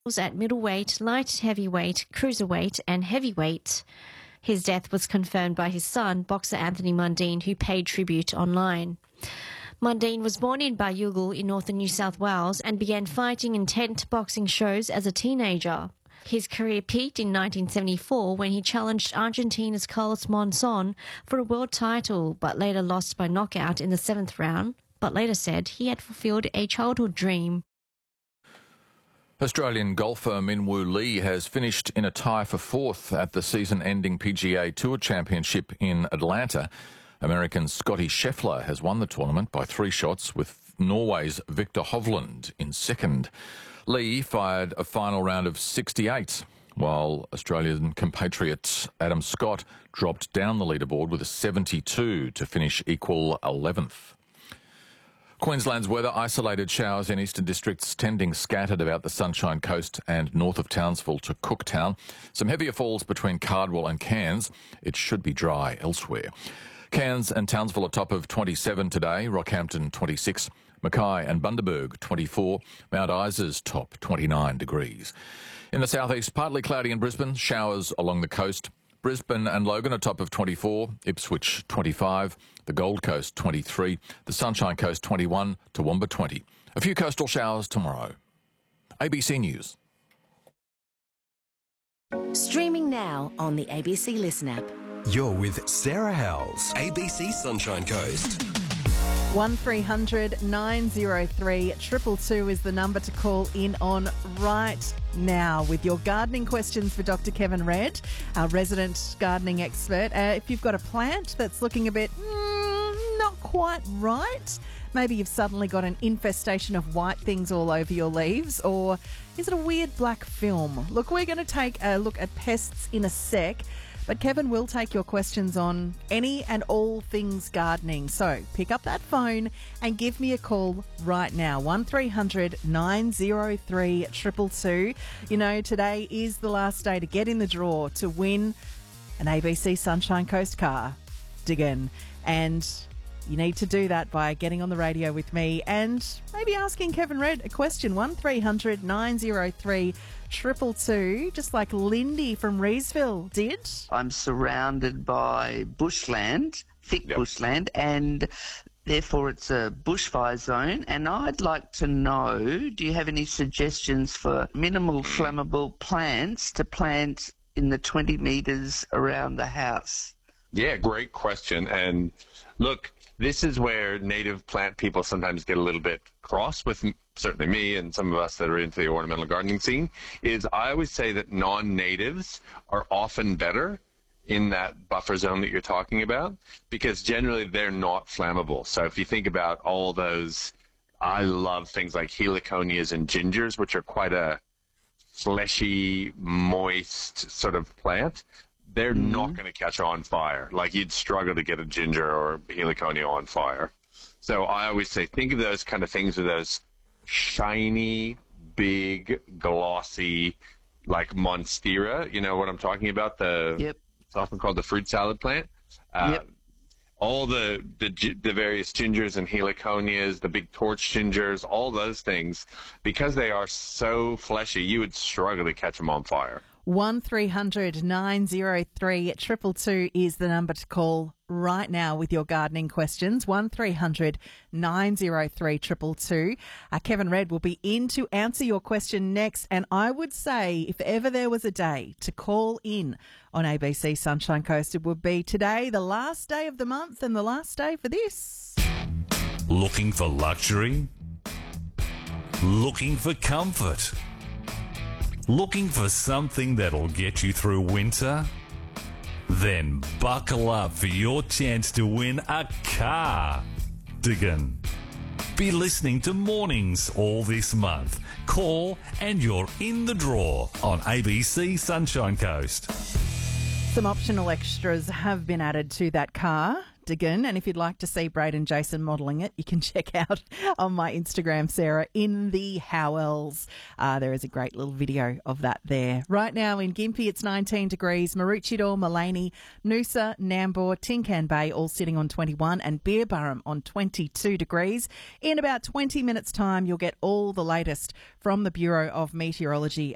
at middleweight, light heavyweight, cruiserweight and heavyweight. His death was confirmed by his son, boxer Anthony Mundine, who paid tribute online. Mundine was born in Bayugal in northern New South Wales and began fighting in tent boxing shows as a teenager. His career peaked in 1974 when he challenged Argentina's Carlos Monzon for a world title, but later lost by knockout in the 7th round, but later said he had fulfilled a childhood dream. Australian golfer Minwoo Lee has finished in a tie for 4th at the season-ending PGA Tour Championship in Atlanta. American Scotty Scheffler has won the tournament by 3 shots, with Norway's Victor Hovland in 2nd. Lee fired a final round of 68, while Australian compatriot Adam Scott dropped down the leaderboard with a 72 to finish equal 11th. Queensland's weather: isolated showers in eastern districts tending scattered about the Sunshine Coast and north of Townsville to Cooktown. Some heavier falls between Cardwell and Cairns. It should be dry elsewhere. Cairns and Townsville are top of 27 today, Rockhampton 26, Mackay and Bundaberg 24, Mount Isa's top 29 degrees. In the southeast, partly cloudy in Brisbane, showers along the coast. Brisbane and Logan are top of 24, Ipswich 25, the Gold Coast 23, the Sunshine Coast 21, Toowoomba 20. A few coastal showers tomorrow. ABC News. Streaming now on the ABC Listen app. You're with Sarah Howells, ABC Sunshine Coast. 1300 903 222 is the number to call in on right now with your gardening questions for Dr. Kevin Redd, our resident gardening expert. If you've got a plant that's looking a bit not quite right, maybe you've suddenly got an infestation of white things all over your leaves, or is it a weird black film? Look, we're going to take a look at pests in a sec. But Kevin will take your questions on any and all things gardening. So pick up that phone and give me a call right now. 1300 903 222. You know, today is the last day to get in the draw to win an ABC Sunshine Coast car. Dig in. And you need to do that by getting on the radio with me and maybe asking Kevin Redd a question. 1300 903 222, just like Lindy from Reesville did. I'm surrounded by bushland, thick bushland, and therefore it's a bushfire zone. And I'd like to know, do you have any suggestions for minimal flammable plants to plant in the 20 metres around the house? Yeah, great question. And look, this is where native plant people sometimes get a little bit cross with certainly me and some of us that are into the ornamental gardening scene, is I always say that non-natives are often better in that buffer zone that you're talking about, because generally they're not flammable. So if you think about all those, I love things like heliconias and gingers, which are quite a fleshy, moist sort of plant. They're not going to catch on fire. Like, you'd struggle to get a ginger or heliconia on fire. So I always say, think of those kind of things with those shiny, big, glossy, like monstera. You know what I'm talking about? It's often called the fruit salad plant. All the various gingers and heliconias, the big torch gingers, all those things, because they are so fleshy, you would struggle to catch them on fire. 1300 903 222 is the number to call right now with your gardening questions. 1300 903 222. Kevin Redd will be in to answer your question next. And I would say, if ever there was a day to call in on ABC Sunshine Coast, it would be today, the last day of the month and the last day for this. Looking for luxury? Looking for comfort? Looking for something that'll get you through winter? Then buckle up for your chance to win a car. Diggin'. Be listening to Mornings all this month. Call and you're in the draw on ABC Sunshine Coast. Some optional extras have been added to that car, Diggin', and if you'd like to see Braden Jason modelling it, you can check out on my Instagram, Sarah, in the Howells. There is a great little video of that there. Right now in Gympie, it's 19 degrees. Maroochydore, Maleny, Noosa, Nambour, Tin Can Bay all sitting on 21 and Beerburrum on 22 degrees. In about 20 minutes' time, you'll get all the latest from the Bureau of Meteorology